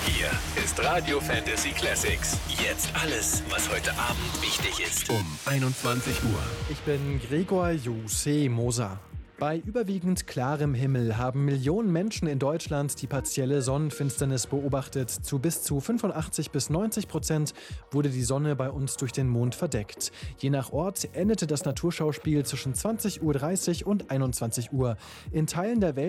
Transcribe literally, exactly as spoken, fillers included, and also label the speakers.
Speaker 1: Hier ist Radio Fantasy Classics. Jetzt alles, was heute Abend wichtig ist. Um einundzwanzig Uhr.
Speaker 2: Ich bin Gregor Jose Moser. Bei überwiegend klarem Himmel haben Millionen Menschen in Deutschland die partielle Sonnenfinsternis beobachtet. Zu bis zu fünfundachtzig bis neunzig Prozent wurde die Sonne bei uns durch den Mond verdeckt. Je nach Ort endete das Naturschauspiel zwischen zwanzig Uhr dreißig und einundzwanzig Uhr. In Teilen der Welt